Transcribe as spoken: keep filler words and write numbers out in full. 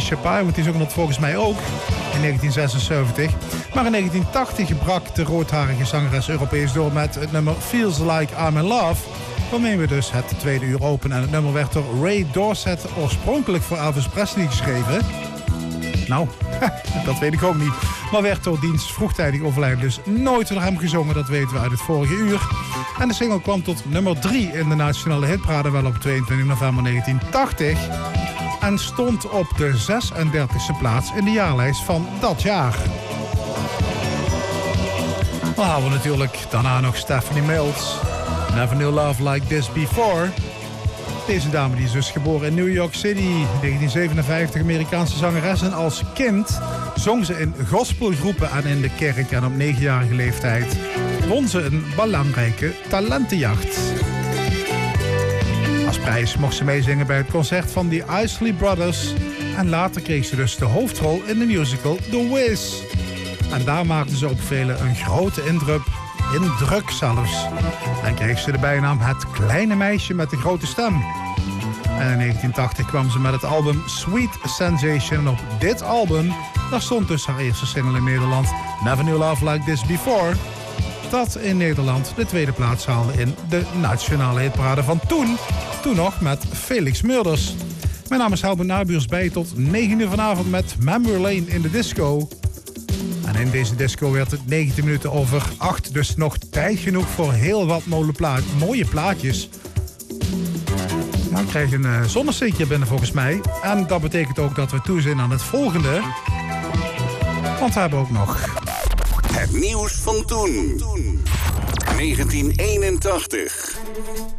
Chapin, want die zong dat volgens mij ook in negentien zesenzeventig. Maar in negentien tachtig brak de roodharige zangeres Europees door met het nummer Feels Like I'm in Love, waarmee we dus het tweede uur openen. En het nummer werd door Ray Dorset oorspronkelijk voor Elvis Presley geschreven. Nou, dat weet ik ook niet. Maar werd door diens vroegtijdig overlijden dus nooit door hem gezongen. Dat weten we uit het vorige uur. En de single kwam tot nummer drie in de nationale hitparade, wel op tweeëntwintig november negentien tachtig. En stond op de zesendertigste plaats in de jaarlijst van dat jaar. Dan hadden we natuurlijk daarna nog Stephanie Mills. Never Knew Love Like This Before. Deze dame die is dus geboren in New York City, negentien zevenenvijftig, Amerikaanse zangeres. En als kind zong ze in gospelgroepen en in de kerk. En op negenjarige leeftijd won ze een belangrijke talentenjacht. Als prijs mocht ze meezingen bij het concert van de Isley Brothers. En later kreeg ze dus de hoofdrol in de musical The Wiz. En daar maakte ze op velen een grote indruk. Indruk zelfs. En kreeg ze de bijnaam het kleine meisje met de grote stem. En in negentien tachtig kwam ze met het album Sweet Sensation. En op dit album, daar stond dus haar eerste single in Nederland, Never Knew Love Like This Before. Dat in Nederland de tweede plaats haalde in de nationale hitparade van toen. Toen nog met Felix Murders. Mijn naam is Helmut Nabuurs, bij tot negen uur vanavond met Memory Lane in de disco. En in deze disco werd het negentien minuten over acht. Dus nog tijd genoeg voor heel wat mooie plaatjes. Nou, ik krijg een uh, zonnesteekje binnen volgens mij. En dat betekent ook dat we toe zijn aan het volgende. Want we hebben ook nog het nieuws van toen. negentien eenentachtig.